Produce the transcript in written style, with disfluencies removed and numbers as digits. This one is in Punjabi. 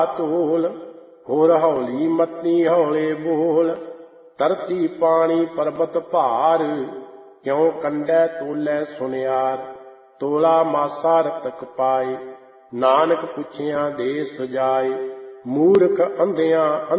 ਤੋਲ ਹੋਰ ਹੌਲੀ ਮਤੀ ਹੌਲੇ ਬੋਲ। ਧਰਤੀ ਪਾਣੀ ਪਰਬਤ ਭਾਰ ਕਿਉ ਕੰਡੈ ਤੋਲੈ ਸੁਨਿਆਰ। ਤੋਲਾ ਮਾਸਾ ਰਤਕ ਪਾਏ ਨਾਨਕ ਪੁੱਛਿਆ ਦੇ ਸਜਾਏ। ਮੂਰਖ ਅੰਧਿਆਂ